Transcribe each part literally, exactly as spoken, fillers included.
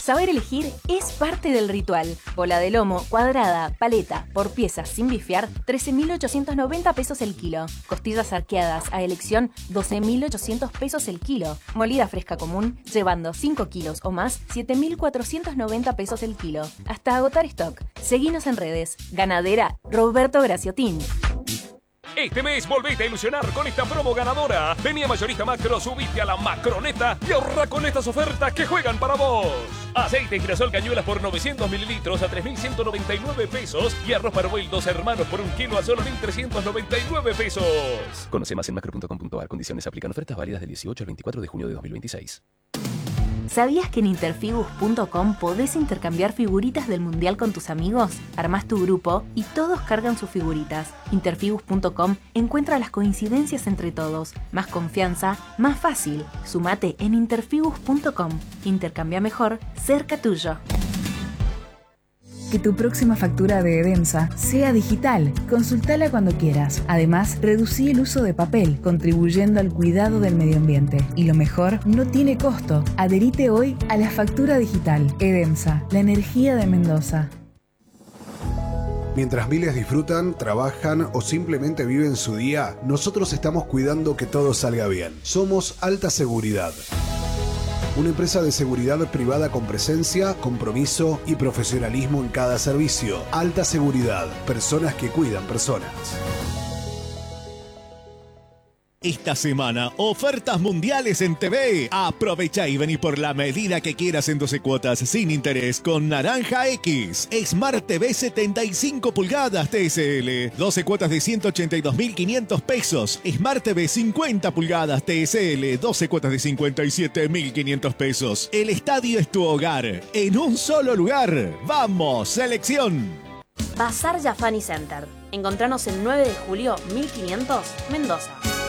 Saber elegir es parte del ritual. Bola de lomo, cuadrada, paleta, por piezas sin bifear, trece mil ochocientos noventa pesos el kilo. Costillas arqueadas a elección, doce mil ochocientos pesos el kilo. Molida fresca común, llevando cinco kilos o más, siete mil cuatrocientos noventa pesos el kilo. Hasta agotar stock. Seguinos en redes. Ganadera Roberto Graciotín. Este mes volvete a ilusionar con esta promo ganadora. Vení a Mayorista Macro, subite a la Macroneta y ahorra con estas ofertas que juegan para vos. Aceite girasol cañuelas por novecientos mililitros a tres mil ciento noventa y nueve pesos y arroz Parboil dos hermanos por un kilo a solo mil trescientos noventa y nueve pesos. Conoce más en macro punto com punto ar. Condiciones aplican. Ofertas válidas del dieciocho al veinticuatro de junio de dos mil veintiséis. ¿Sabías que en interfigus punto com podés intercambiar figuritas del Mundial con tus amigos? Armás tu grupo y todos cargan sus figuritas. interfigus punto com encuentra las coincidencias entre todos. Más confianza, más fácil. Sumate en interfigus punto com. Intercambia mejor, cerca tuyo. Que tu próxima factura de Edemsa sea digital. Consultala cuando quieras. Además, reducí el uso de papel, contribuyendo al cuidado del medio ambiente. Y lo mejor, no tiene costo. Adherite hoy a la factura digital. Edemsa, la energía de Mendoza. Mientras miles disfrutan, trabajan o simplemente viven su día, nosotros estamos cuidando que todo salga bien. Somos Alta Seguridad. Una empresa de seguridad privada con presencia, compromiso y profesionalismo en cada servicio. Alta Seguridad. Personas que cuidan personas. Esta semana, ofertas mundiales en T V. Aprovecha y vení por la medida que quieras en doce cuotas sin interés con Naranja X. Smart T V setenta y cinco pulgadas T S L. doce cuotas de ciento ochenta y dos mil quinientos pesos. Smart T V cincuenta pulgadas T S L. doce cuotas de cincuenta y siete mil quinientos pesos. El estadio es tu hogar. En un solo lugar. ¡Vamos, selección! Bazar Yafani Center. Encontranos el nueve de julio mil quinientos, Mendoza.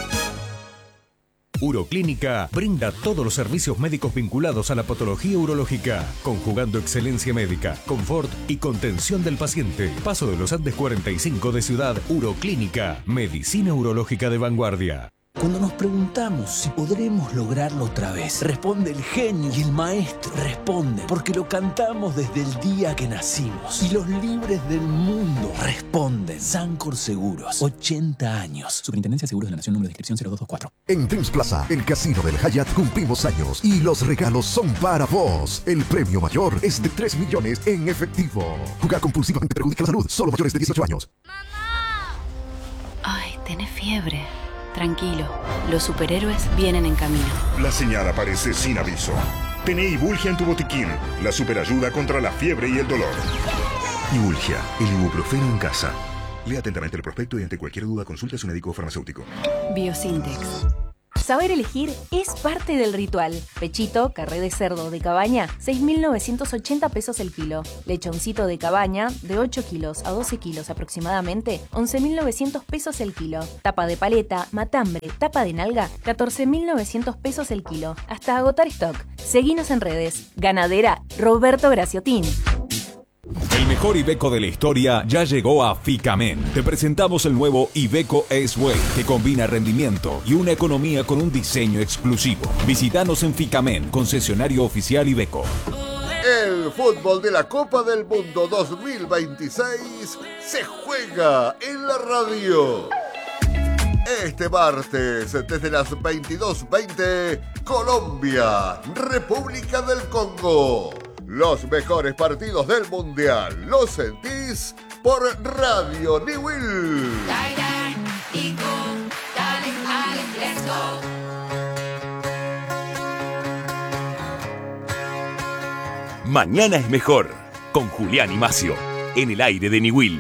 Uroclínica brinda todos los servicios médicos vinculados a la patología urológica, conjugando excelencia médica, confort y contención del paciente. Paso de los Andes cuarenta y cinco de Ciudad. Uroclínica, medicina urológica de vanguardia. Cuando nos preguntamos si podremos lograrlo otra vez, responde el genio y el maestro. Responde porque lo cantamos desde el día que nacimos. Y los libres del mundo responden. Sancor Seguros, ochenta años. Superintendencia de Seguros de la Nación, número de inscripción cero dos dos cuatro. En Dreams Plaza, el casino del Hyatt, cumplimos años y los regalos son para vos. El premio mayor es de tres millones en efectivo. Jugar compulsivamente perjudica la salud. Solo mayores de dieciocho años. ¡Mamá! Ay, tenés fiebre. Tranquilo, los superhéroes vienen en camino. La señal aparece sin aviso. Tené Ibulgia en tu botiquín, la superayuda contra la fiebre y el dolor. Ibulgia, el ibuprofeno en casa. Lea atentamente el prospecto y ante cualquier duda consulte a su médico o farmacéutico. Biosintex. Saber elegir es parte del ritual. Pechito, carré de cerdo de cabaña, seis mil novecientos ochenta pesos el kilo. Lechoncito de cabaña, de ocho kilos a doce kilos aproximadamente, once mil novecientos pesos el kilo. Tapa de paleta, matambre, tapa de nalga, catorce mil novecientos pesos el kilo. Hasta agotar stock. Seguinos en redes. Ganadera Roberto Graciotín. El mejor Iveco de la historia ya llegó a Ficamen. Te presentamos el nuevo Iveco S-Way, que combina rendimiento y una economía con un diseño exclusivo. Visítanos en Ficamen, concesionario oficial Iveco. El fútbol de la Copa del Mundo dos mil veintiséis se juega en la radio. Este martes, desde las veintidós veinte, Colombia, República del Congo. Los mejores partidos del Mundial los sentís por Radio Newell. Mañana es mejor, con Julián y Macio, en el aire de Newell.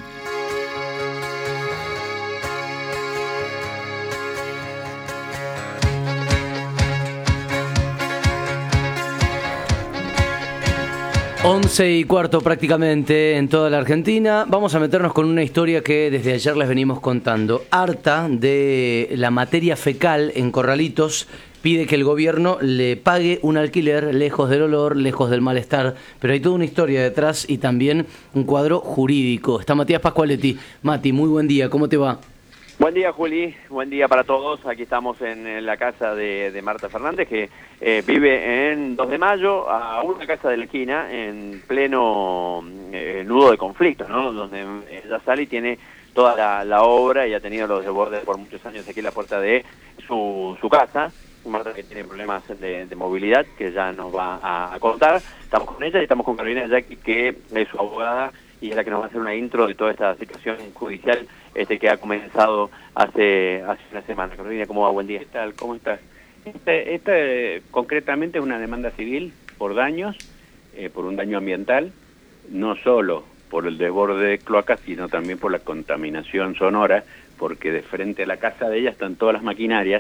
Once y cuarto prácticamente en toda la Argentina. Vamos a meternos con una historia que desde ayer les venimos contando. Harta de la materia fecal en Corralitos, pide que el gobierno le pague un alquiler lejos del olor, lejos del malestar. Pero hay toda una historia detrás y también un cuadro jurídico. Está Matías Pascualetti. Mati, muy buen día, ¿cómo te va? Buen día, Juli. Buen día para todos. Aquí estamos en, en la casa de, de Marta Fernández, que eh, vive en dos de mayo, a una casa de la esquina, en pleno eh, nudo de conflicto, ¿no? Donde ella sale y tiene toda la, la obra y ha tenido los desbordes por muchos años aquí en la puerta de su, su casa. Marta, que tiene problemas de, de movilidad, que ya nos va a, a contar. Estamos con ella y estamos con Carolina Jacqui, que es su abogada y es la que nos va a hacer una intro de toda esta situación judicial este que ha comenzado hace hace una semana. Carolina, ¿cómo va? Buen día. ¿Qué tal? ¿Cómo estás? Esta, esta eh, concretamente es una demanda civil por daños, eh, por un daño ambiental, no solo por el desborde de cloacas, sino también por la contaminación sonora, porque de frente a la casa de ella están todas las maquinarias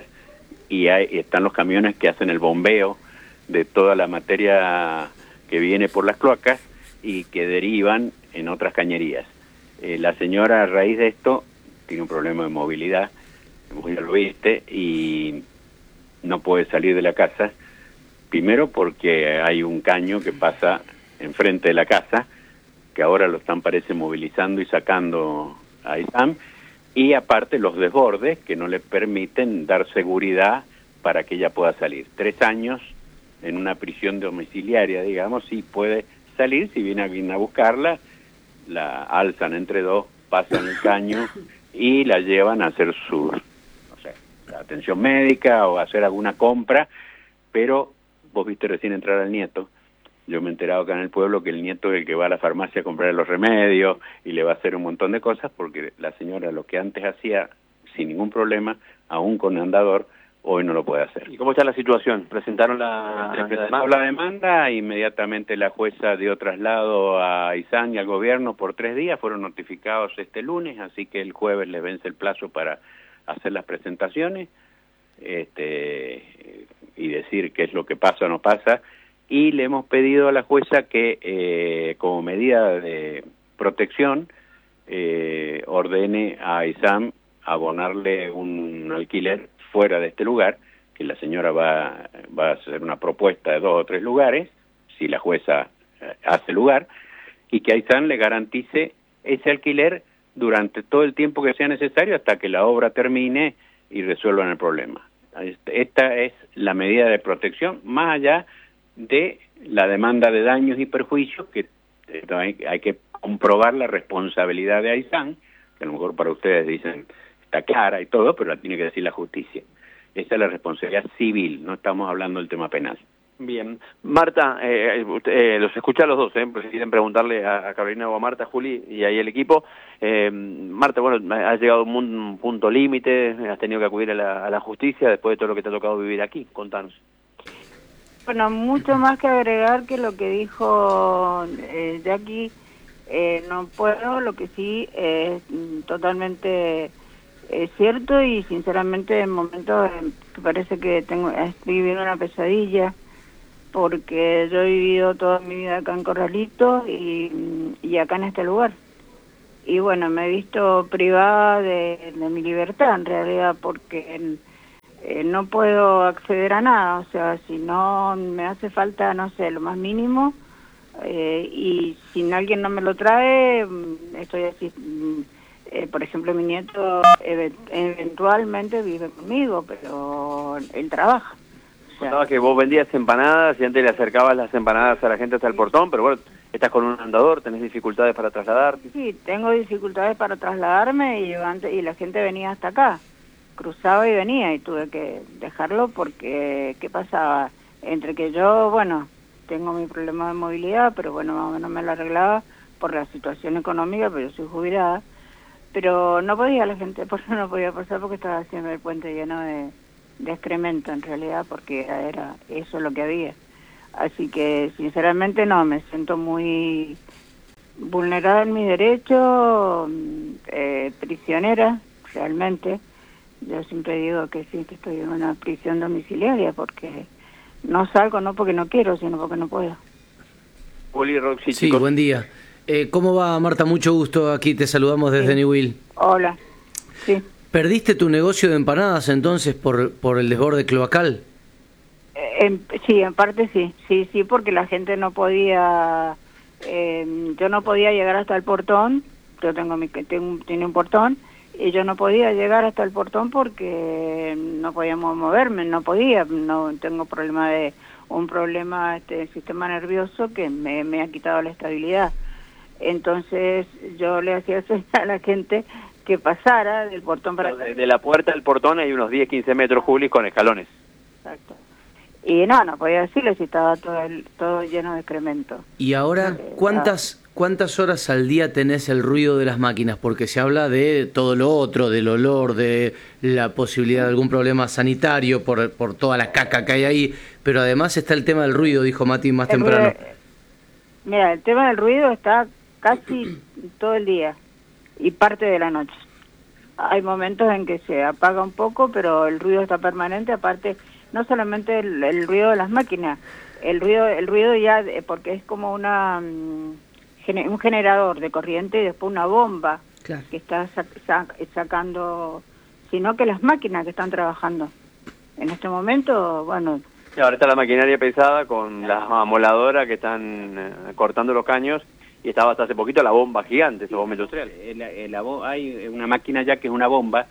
y hay, están los camiones que hacen el bombeo de toda la materia que viene por las cloacas y que derivan en otras cañerías. Eh, la señora, a raíz de esto, tiene un problema de movilidad, vos ya lo viste, y no puede salir de la casa, primero porque hay un caño que pasa enfrente de la casa, que ahora lo están, parece, movilizando y sacando a Aysam, y aparte los desbordes que no le permiten dar seguridad para que ella pueda salir. Tres años en una prisión domiciliaria, digamos, sí puede salir, si viene alguien a buscarla, la alzan entre dos, pasan el caño y la llevan a hacer su, no sé, la atención médica o a hacer alguna compra, pero vos viste recién entrar al nieto. Yo me he enterado acá en el pueblo que el nieto es el que va a la farmacia a comprar los remedios y le va a hacer un montón de cosas, porque la señora lo que antes hacía sin ningún problema, aún con andador, hoy no lo puede hacer. ¿Y cómo está la situación? ¿Presentaron la, la, Presentó demanda? la demanda, inmediatamente la jueza dio traslado a Aysam y al gobierno por tres días, fueron notificados este lunes, así que el jueves les vence el plazo para hacer las presentaciones este, y decir qué es lo que pasa o no pasa, y le hemos pedido a la jueza que eh, como medida de protección eh, ordene a Aysam abonarle un alquiler fuera de este lugar, que la señora va, va a hacer una propuesta de dos o tres lugares, si la jueza hace lugar, y que Aysam le garantice ese alquiler durante todo el tiempo que sea necesario hasta que la obra termine y resuelvan el problema. Esta es la medida de protección, más allá de la demanda de daños y perjuicios, que hay, hay que comprobar la responsabilidad de Aysam, que a lo mejor para ustedes dicen está clara y todo, pero la tiene que decir la justicia. Esa es la responsabilidad civil, no estamos hablando del tema penal. Bien. Marta, eh, eh, los escucha a los dos, eh, si quieren preguntarle a, a Carolina o a Marta, Juli, y ahí el equipo. Eh, Marta, bueno, has llegado a un punto límite, has tenido que acudir a la, a la justicia después de todo lo que te ha tocado vivir aquí. Contanos. Bueno, mucho más que agregar que lo que dijo eh, Jacqui, eh, no puedo, lo que sí es totalmente... Es cierto, y sinceramente en momentos que parece que tengo estoy viviendo una pesadilla, porque yo he vivido toda mi vida acá en Corralito y, y acá en este lugar. Y bueno, me he visto privada de, de mi libertad en realidad, porque eh, no puedo acceder a nada. O sea, si no me hace falta, no sé, lo más mínimo, eh, y si alguien no me lo trae, estoy así... Eh, por ejemplo, mi nieto eventualmente vive conmigo, pero él trabaja. O sea, contabas que vos vendías empanadas y antes le acercabas las empanadas a la gente hasta el portón, pero bueno, estás con un andador, tenés dificultades para trasladarte. Sí, tengo dificultades para trasladarme y, yo antes, y la gente venía hasta acá, cruzaba y venía, y tuve que dejarlo porque, ¿qué pasaba? Entre que yo, bueno, tengo mi problema de movilidad, pero bueno, más o menos me lo arreglaba por la situación económica, pero yo soy jubilada. Pero no podía la gente, por eso no podía pasar, porque estaba haciendo el puente lleno de, de excremento en realidad, porque era, era eso lo que había. Así que sinceramente no, me siento muy vulnerada en mis derechos, eh, prisionera realmente. Yo siempre digo que sí, que estoy en una prisión domiciliaria, porque no salgo no porque no quiero, sino porque no puedo. Juli, Roxy, sí, chicos. Buen día. Eh, ¿Cómo va, Marta? Mucho gusto. Aquí te saludamos desde Sí. Newell. Hola. Sí. ¿Perdiste tu negocio de empanadas entonces por, por el desborde cloacal? Eh, en, sí, en parte sí. Sí, sí, porque la gente no podía... Eh, yo no podía llegar hasta el portón. Yo tengo mi tengo, tiene un portón y yo no podía llegar hasta el portón porque no podíamos moverme, no podía, no tengo problema de un problema este del sistema nervioso que me, me ha quitado la estabilidad. Entonces yo le hacía señal a la gente que pasara del portón para de, de la puerta del portón hay unos diez, quince metros, Juli, con escalones. Exacto. Y no, no podía decirle si estaba todo el, todo lleno de excremento. Y ahora, Eh, ¿cuántas cuántas horas al día tenés el ruido de las máquinas? Porque se habla de todo lo otro, del olor, de la posibilidad de algún problema sanitario por, por toda la caca que hay ahí, pero además está el tema del ruido, dijo Mati más El temprano. ruido- Mira, el tema del ruido está casi todo el día y parte de la noche. Hay momentos en que se apaga un poco, pero el ruido está permanente, aparte no solamente el, el ruido de las máquinas, el ruido el ruido ya, de- porque es como una mm, gene- un generador de corriente y después una bomba que está sac- sac- sacando, sino que las máquinas que están trabajando. En este momento, bueno, Y ahora está la maquinaria pesada con las amoladoras que están eh, cortando los caños, y estaba hasta hace poquito la bomba gigante, esa bomba industrial. Eh, la- eh, la bo- hay una máquina ya que es una bomba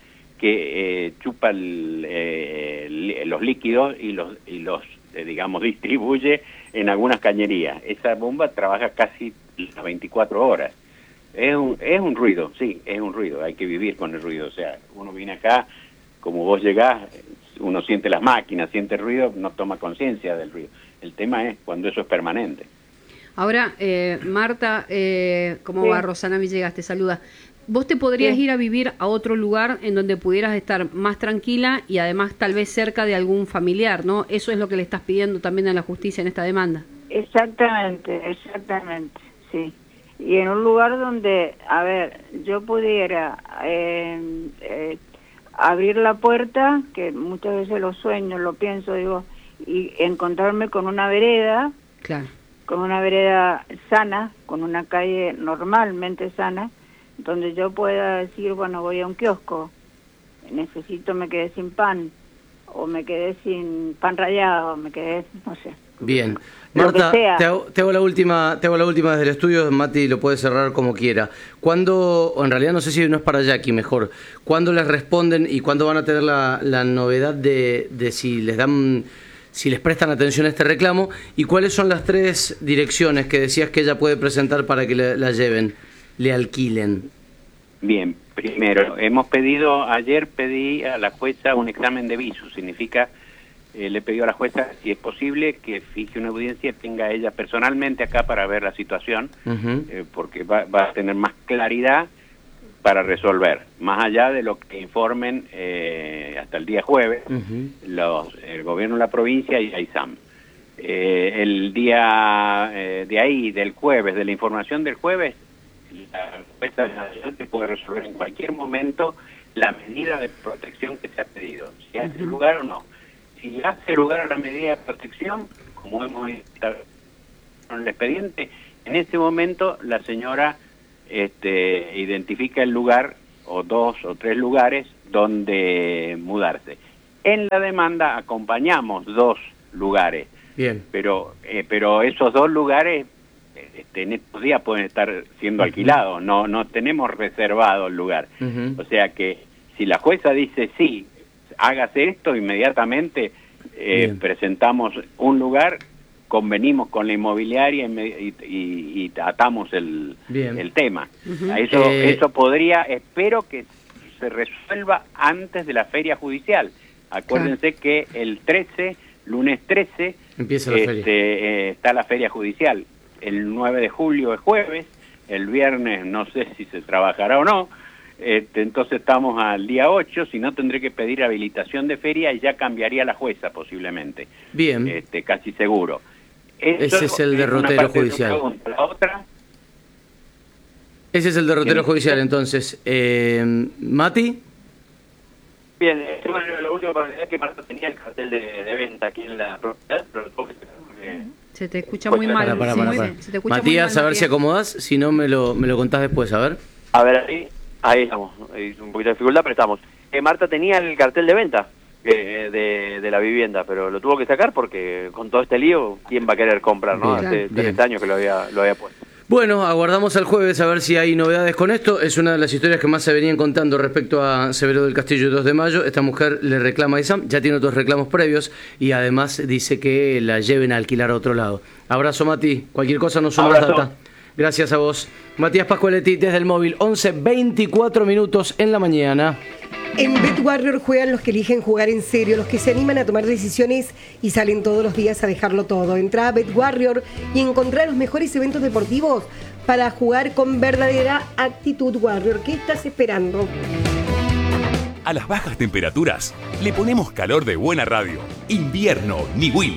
que eh, chupa el, eh, li- los líquidos y los, y los eh, digamos, distribuye en algunas cañerías. Esa bomba trabaja casi las veinticuatro horas. Es un, es un ruido, sí, es un ruido, hay que vivir con el ruido. O sea, uno viene acá, como vos llegás, uno siente las máquinas, siente el ruido, no toma conciencia del ruido. El tema es cuando eso es permanente. Ahora, eh, Marta, eh, ¿cómo Sí. va? Rosana Villegas te saluda. ¿Vos te podrías Sí. ir a vivir a otro lugar en donde pudieras estar más tranquila y además tal vez cerca de algún familiar, ¿no? Eso es lo que le estás pidiendo también a la justicia en esta demanda. exactamente, exactamente, sí. Y en un lugar donde, a ver, yo pudiera eh, eh, abrir la puerta, que muchas veces lo sueño, lo pienso, digo, y encontrarme con una vereda, Claro. con una vereda sana, con una calle normalmente sana, donde yo pueda decir, bueno, voy a un kiosco, necesito, me quedé sin pan, o me quedé sin pan rallado, me quedé, no sé. Bien. Lo que Marta, sea. te hago, te hago la última, te hago la última desde el estudio, Mati lo puede cerrar como quiera. ¿Cuándo, o en realidad no sé si no es para Jackie mejor, cuándo les responden y cuándo van a tener la, la novedad de, de si les dan, si les prestan atención a este reclamo, y cuáles son las tres direcciones que decías que ella puede presentar para que le- la lleven, le alquilen? Bien, primero, hemos pedido, ayer pedí a la jueza un examen de viso, significa, eh, le pedí a la jueza si es posible que fije una audiencia y tenga ella personalmente acá para ver la situación, Ujú. eh, porque va, va a tener más claridad para resolver, más allá de lo que informen eh, hasta el día jueves Ujú. los, el gobierno de la provincia y AISAM. Eh, el día eh, de ahí, del jueves, de la información del jueves, la jueza adelante puede resolver en cualquier momento la medida de protección que se ha pedido, si hace lugar o no. Si hace lugar a la medida de protección, como hemos establecido en el expediente, en ese momento la señora este, identifica el lugar o dos o tres lugares donde mudarse. En la demanda acompañamos dos lugares, Bien. pero eh, pero esos dos lugares este, en estos días pueden estar siendo alquilados, no no tenemos reservado el lugar. Ujú. O sea que si la jueza dice sí, hágase esto, inmediatamente eh, Bien. presentamos un lugar, convenimos con la inmobiliaria y, me- y- y- y atamos el, Bien. el tema. Ujú. A Eso, Eh, eso podría, espero que se resuelva antes de la feria judicial. Acuérdense que el trece, lunes trece, Empieza la este, feria. eh, está la feria judicial. El nueve de julio es jueves, el viernes no sé si se trabajará o no, este, entonces estamos al día ocho, si no tendré que pedir habilitación de feria y ya cambiaría la jueza posiblemente, Bien. este, casi seguro. Eso Ese es el una derrotero parte de tu judicial. pregunta. La otra, Ese es el derrotero Bien. judicial, entonces. Eh, ¿Mati? Bien, eh, bueno, lo último para decir es que Marta tenía el cartel de, de venta aquí en la propiedad, pero lo tuvo que sacar porque- Se te escucha muy mal. Pará, pará, sí, pará, muy pará. bien. Se te escucha muy Matías, mal, a ver si Matías. acomodás, si no me lo, me lo contás después, a ver. A ver, ahí, ahí estamos. Hay un poquito de dificultad, pero estamos. Eh, Marta tenía el cartel de venta eh, de, de la vivienda, pero lo tuvo que sacar porque con todo este lío, ¿quién va a querer comprar, no? Bien, Hace bien. treinta años que lo había, lo había puesto. Bueno, aguardamos al jueves a ver si hay novedades con esto. Es una de las historias que más se venían contando respecto a Severo del Castillo dos de mayo. Esta mujer le reclama a ISAM, ya tiene otros reclamos previos y además dice que la lleven a alquilar a otro lado. Abrazo, Mati. Cualquier cosa nos suma data. Gracias a vos. Matías Pascualetti desde el móvil, once veinticuatro minutos en la mañana. En BetWarrior juegan los que eligen jugar en serio, los que se animan a tomar decisiones y salen todos los días a dejarlo todo. Entrá a BetWarrior y encontrá los mejores eventos deportivos para jugar con verdadera actitud Warrior. ¿Qué estás esperando? A las bajas temperaturas le ponemos calor de buena radio. Invierno Niwil.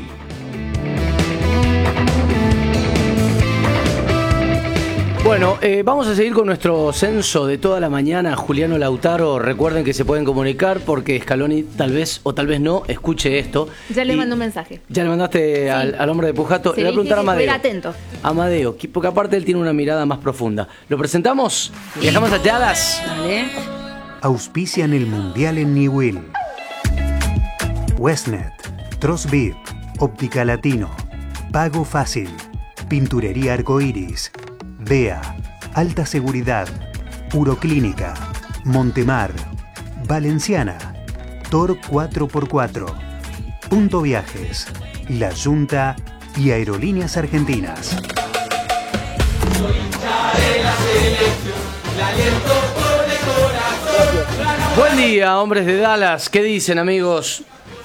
Bueno, eh, vamos a seguir con nuestro censo de toda la mañana. Juliano Lautaro, recuerden que se pueden comunicar porque Scaloni tal vez o tal vez no escuche esto. Ya le Y mandó un mensaje. Ya le mandaste Sí. al, al hombre de Pujato. Se Le voy a preguntar a dije que Amadeo. fuera atento. Amadeo, que- porque aparte él tiene una mirada más profunda. ¿Lo presentamos? Viajamos a Dallas. Dale. Auspician el Mundial en Niwil. Westnet, Trosbib, Óptica Latino, Pago Fácil, Pinturería Arcoiris, Bea, Alta Seguridad, Uroclínica, Montemar, Valenciana, Tor cuatro por cuatro, Punto Viajes, La Junta y Aerolíneas Argentinas. Buen día, hombres de Dallas. ¿Qué dicen, amigos?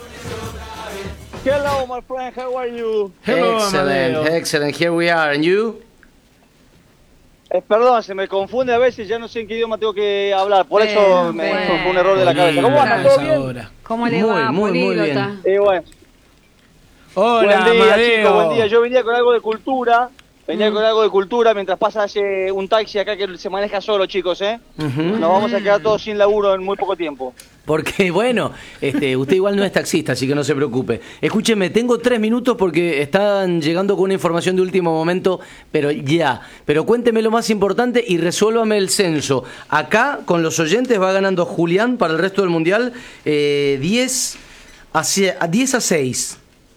Hello, my friend. How are you? Excellent, excellent. Here we are. And you? Eh, perdón, se me confunde a veces, ya no sé en qué idioma tengo que hablar, por Bien, eso me bien. fue un error de la cabeza. ¿Cómo andan? ¿Todo bien? Ahora. ¿Cómo le Muy, va, muy, muy políglota? Eh, bueno. Hola, buen día, Amadeo. chicos, buen día. Yo venía con algo de cultura, venía con algo de cultura mientras pasa ese- un taxi acá que se maneja solo, chicos, ¿eh? Ujú. Nos vamos a quedar todos sin laburo en muy poco tiempo. Porque, bueno, este, usted igual no es taxista, así que no se preocupe. Escúcheme, tengo tres minutos porque están llegando con una información de último momento, pero ya. Pero cuénteme lo más importante y resuélvame el censo. Acá, con los oyentes, va ganando Julián para el resto del Mundial eh, diez a seis.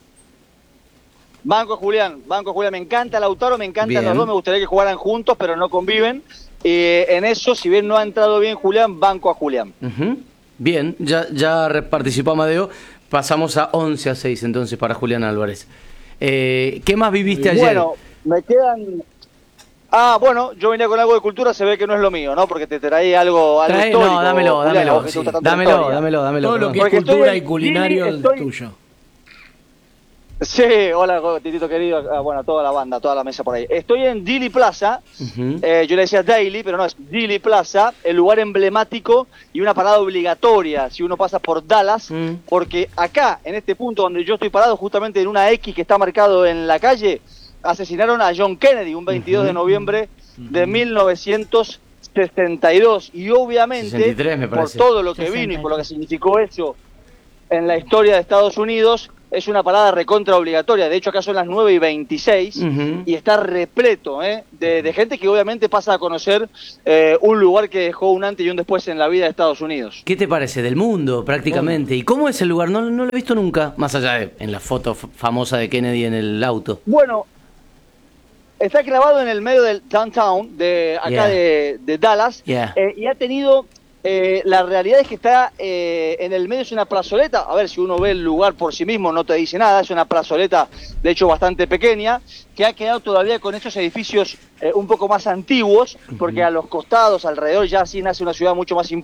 Banco Julián, Banco Julián, me encanta Lautaro, me encantan Bien. los dos, me gustaría que jugaran juntos, pero no conviven. Eh, en eso, si bien no ha entrado bien Julián, banco a Julián. Ujú. Bien, ya, ya re- participó Amadeo. Pasamos a once a seis entonces para Julián Álvarez. Eh, ¿Qué más viviste ayer? Bueno, me quedan... Ah, bueno, yo venía con algo de cultura, se ve que no es lo mío, ¿no? Porque te traí algo, algo Trae- histórico. no, dámelo, Julián, dámelo, a vos que te sí. gusta tanto la dámelo, historia. dámelo, dámelo, Todo lo perdón. que es Porque cultura estoy y en culinario Gili, es estoy- tuyo. Sí, hola, Titito querido, ah, bueno, toda la banda, toda la mesa por ahí. Estoy en Dili Plaza, Ujú. eh, yo le decía Daily, pero no, es Dili Plaza, el lugar emblemático y una parada obligatoria si uno pasa por Dallas, porque acá, en este punto donde yo estoy parado, justamente en una X que está marcado en la calle, asesinaron a John Kennedy un veintidós de noviembre de mil novecientos sesenta y dos, y obviamente, sesenta y tres me por parece. todo lo que vino y por lo que significó eso en la historia de Estados Unidos, es una parada recontra obligatoria. De hecho, acá son las nueve y veintiséis Ujú. y está repleto ¿eh? de, de gente que obviamente pasa a conocer eh, un lugar que dejó un antes y un después en la vida de Estados Unidos. ¿Qué te parece? Del mundo, prácticamente. ¿Y cómo es el lugar? No, no lo he visto nunca, más allá de en la foto f- famosa de Kennedy en el auto. Bueno, está clavado en el medio del downtown de acá Yeah. de, de Dallas Yeah. eh, y ha tenido... Eh, la realidad es que está eh, en el medio, es una plazoleta. A ver, si uno ve el lugar por sí mismo no te dice nada, es una plazoleta de hecho bastante pequeña, que ha quedado todavía con esos edificios eh, un poco más antiguos, porque a los costados, alrededor, ya sí nace una ciudad mucho más importante.